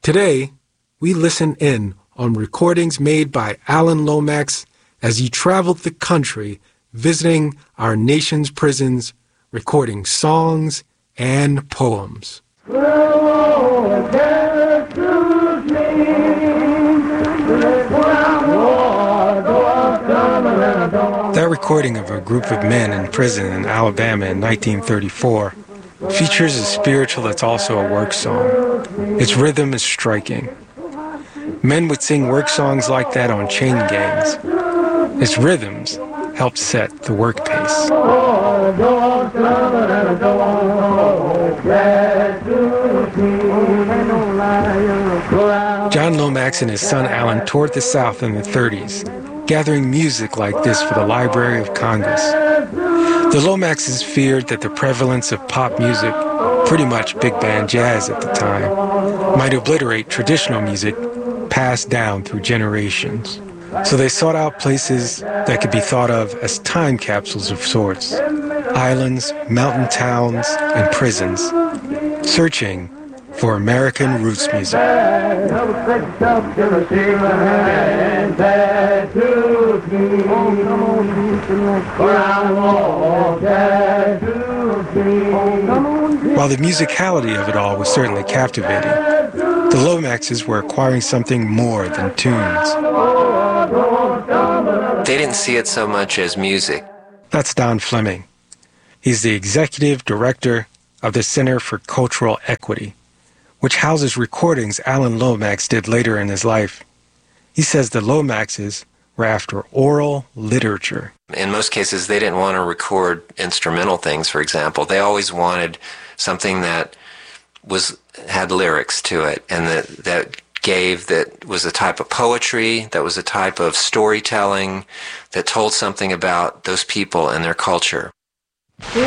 Today, we listen in on recordings made by Alan Lomax as he traveled the country visiting our nation's prisons, recording songs and poems. That recording of a group of men in prison in Alabama in 1934 features a spiritual that's also a work song. Its rhythm is striking. Men would sing work songs like that on chain gangs. Its rhythms helped set the work pace. John Lomax and his son Alan toured the South in the 30s, gathering music like this for the Library of Congress. The Lomaxes feared that the prevalence of pop music, pretty much big band jazz at the time, might obliterate traditional music passed down through generations. So they sought out places that could be thought of as time capsules of sorts, islands, mountain towns, and prisons, searching for American roots music. While the musicality of it all was certainly captivating, the Lomaxes were acquiring something more than tunes. They didn't see it so much as music. That's Don Fleming. He's the executive director of the Center for Cultural Equity, which houses recordings Alan Lomax did later in his life. He says the Lomaxes were after oral literature. In most cases, they didn't want to record instrumental things, for example. They always wanted something that had lyrics to it, and that was a type of poetry, that was a type of storytelling that told something about those people and their culture. Well,